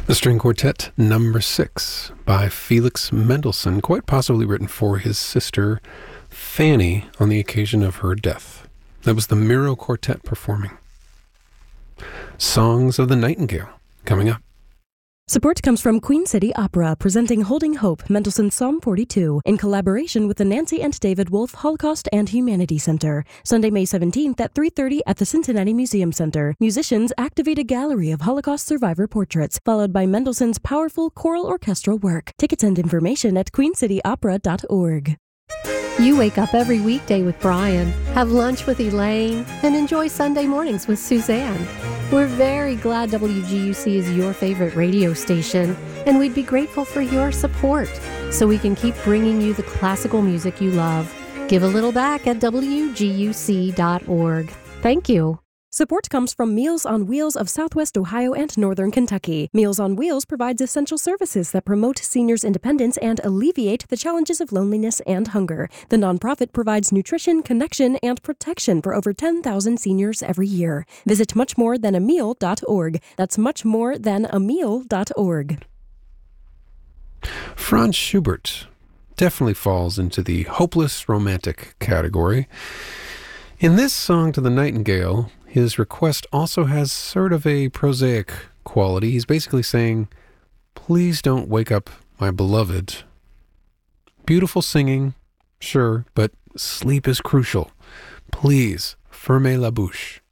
The String Quartet number 6 by Felix Mendelssohn, quite possibly written for his sister Fanny on the occasion of her death. That was the Miro Quartet performing. Songs of the Nightingale coming up. Support comes from Queen City Opera, presenting Holding Hope, Mendelssohn's Psalm 42, in collaboration with the Nancy and David Wolf Holocaust and Humanity Center. Sunday, May 17th at 3:30 at the Cincinnati Museum Center. Musicians activate a gallery of Holocaust survivor portraits, followed by Mendelssohn's powerful choral orchestral work. Tickets and information at queencityopera.org. You wake up every weekday with Brian, have lunch with Elaine, and enjoy Sunday mornings with Suzanne. We're very glad WGUC is your favorite radio station, and we'd be grateful for your support so we can keep bringing you the classical music you love. Give a little back at WGUC.org. Thank you. Support comes from Meals on Wheels of Southwest Ohio and Northern Kentucky. Meals on Wheels provides essential services that promote seniors' independence and alleviate the challenges of loneliness and hunger. The nonprofit provides nutrition, connection, and protection for over 10,000 seniors every year. Visit muchmorethanAmeal.org. That's muchmorethanAmeal.org. Franz Schubert definitely falls into the hopeless romantic category. In this Song to the Nightingale, his request also has sort of a prosaic quality. He's basically saying, please don't wake up my beloved. Beautiful singing, sure, but sleep is crucial. Please, fermez la bouche.